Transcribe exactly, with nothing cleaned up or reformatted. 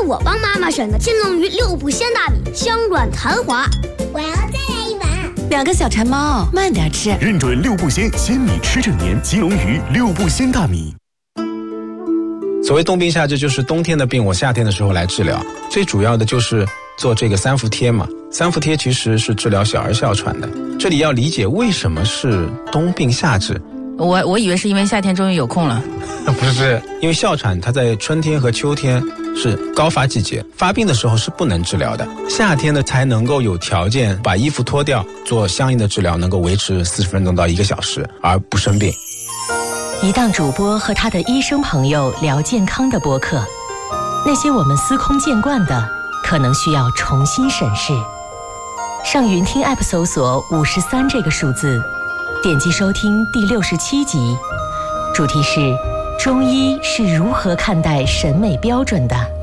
我帮妈妈选的金龙鱼六步鲜大米，香软弹滑。 我要再来一碗。 两个小馋猫，慢点吃。 认准六步鲜，鲜米吃正年，金龙鱼六步鲜大米。 所谓冬病夏治，就是冬天的病我夏天的时候来治疗，最主要的就是做这个三伏贴嘛。三伏贴其实是治疗小儿哮喘的，这里要理解为什么是冬病夏治。 我我以为是因为夏天终于有空了。 不是，因为哮喘它在春天和秋天是高发季节，发病的时候是不能治疗的，夏天呢才能够有条件把衣服脱掉，做相应的治疗，能够维持四十分钟到一个小时而不生病。 一档主播和他的医生朋友聊健康的播客，那些我们司空见惯的，可能需要重新审视。上云听 App 搜索五十三这个数字，点击收听第六十七集，主题是中医是如何看待审美标准的。